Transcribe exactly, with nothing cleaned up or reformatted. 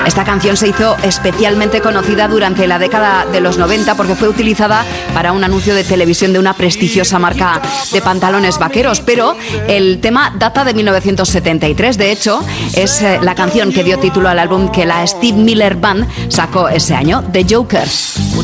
Esta canción se hizo especialmente conocida durante la década de los noventa porque fue utilizada para un anuncio de televisión de una prestigiosa marca de pantalones vaqueros, pero el tema data de mil novecientos setenta y tres. De hecho, es la canción que dio título al álbum que la Steve Miller Band sacó ese año, The Joker.